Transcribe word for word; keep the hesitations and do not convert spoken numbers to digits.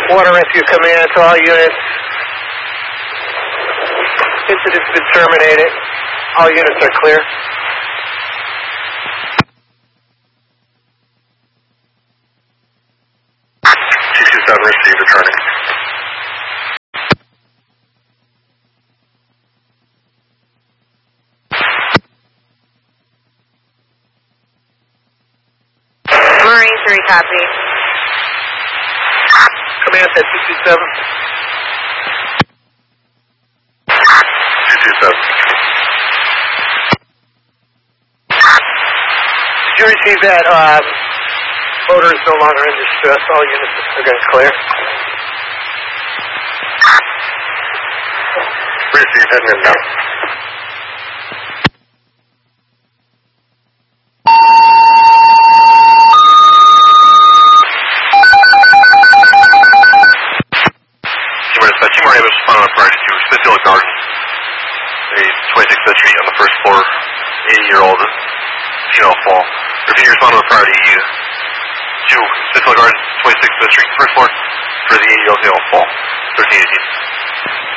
Water Rescue Command to all units. Incident's been terminated. All units are clear. two two seven received, returning. Marine three, copy. Command said two two seven. two two seven. Did you receive that? Uh, motor is no longer in distress. All units are going to clear. Received, heading in now. Team R A was responding on priority to Smithfield Gardens, a twenty-sixth Fifth Street on the first floor, eighty-year-old female fall. Repeat responding on priority to Smithfield Gardens, twenty-sixth Fifth Street, first floor, for the eighty-year-old female fall, thirteen eighteen.